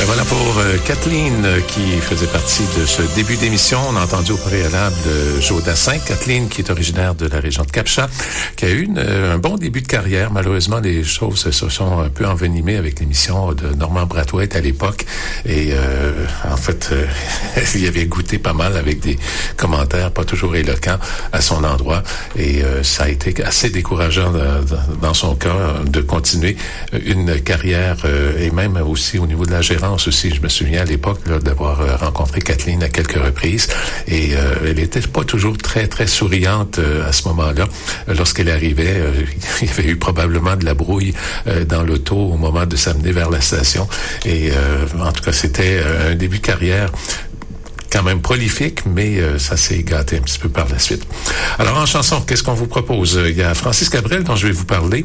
Voilà pour Kathleen qui faisait partie de ce début d'émission. On a entendu au préalable Joe Dassin. Kathleen qui est originaire de la région de Cap-Chat, qui a eu un bon début de carrière. Malheureusement, les choses se sont un peu envenimées avec l'émission de Normand Brathwaite à l'époque. Et en fait, il y avait goûté pas mal avec des commentaires pas toujours éloquents à son endroit. Et ça a été assez décourageant dans son cas de continuer une carrière et même aussi au niveau de la gérance aussi. Je me souviens à l'époque là, d'avoir rencontré Kathleen à quelques reprises et elle était pas toujours très très souriante à ce moment-là. Lorsqu'elle arrivait, il y avait eu probablement de la brouille dans l'auto au moment de s'amener vers la station et en tout cas c'était un début de carrière quand même prolifique, mais ça s'est gâté un petit peu par la suite. Alors, en chanson, qu'est-ce qu'on vous propose? Il y a Francis Cabrel dont je vais vous parler.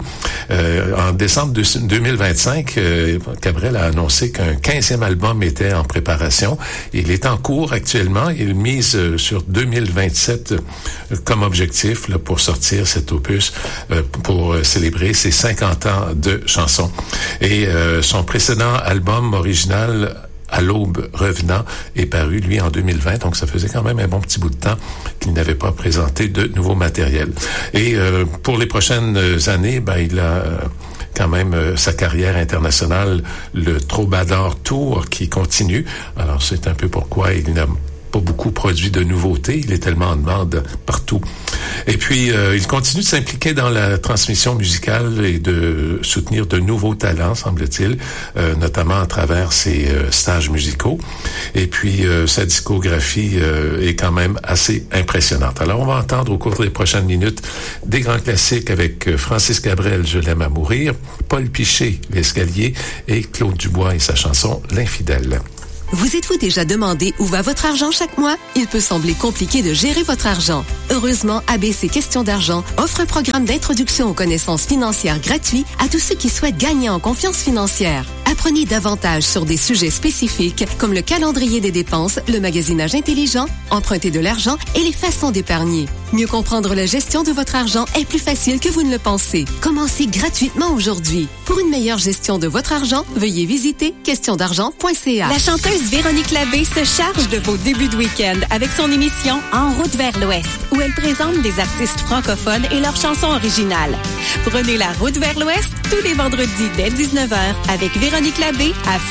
En décembre 2025, Cabrel a annoncé qu'un 15e album était en préparation. Il est en cours actuellement. Il mise sur 2027 comme objectif là, pour sortir cet opus, pour célébrer ses 50 ans de chansons. Et son précédent album original, À l'aube revenant, est paru, lui, en 2020. Donc, ça faisait quand même un bon petit bout de temps qu'il n'avait pas présenté de nouveau matériel. Et pour les prochaines années, il a quand même sa carrière internationale, le Troubadour Tour, qui continue. Alors, c'est un peu pourquoi il n'a pas beaucoup produit de nouveautés. Il est tellement en demande partout. Et puis, il continue de s'impliquer dans la transmission musicale et de soutenir de nouveaux talents, semble-t-il, notamment à travers ses stages musicaux. Et puis, sa discographie est quand même assez impressionnante. Alors, on va entendre au cours des prochaines minutes des grands classiques avec Francis Cabrel, Je l'aime à mourir, Paul Piché, L'Escalier, et Claude Dubois et sa chanson L'Infidèle. Vous êtes-vous déjà demandé où va votre argent chaque mois? Il peut sembler compliqué de gérer votre argent. Heureusement, ABC Questions d'argent offre un programme d'introduction aux connaissances financières gratuit à tous ceux qui souhaitent gagner en confiance financière. Apprenez davantage sur des sujets spécifiques comme le calendrier des dépenses, le magasinage intelligent, emprunter de l'argent et les façons d'épargner. Mieux comprendre la gestion de votre argent est plus facile que vous ne le pensez. Commencez gratuitement aujourd'hui. Pour une meilleure gestion de votre argent, veuillez visiter questionsdargent.ca. La chanteuse Véronique Labbé se charge de vos débuts de week-end avec son émission En route vers l'Ouest, où elle présente des artistes francophones et leurs chansons originales. Prenez la route vers l'Ouest tous les vendredis dès 19h avec Véronique Labbé à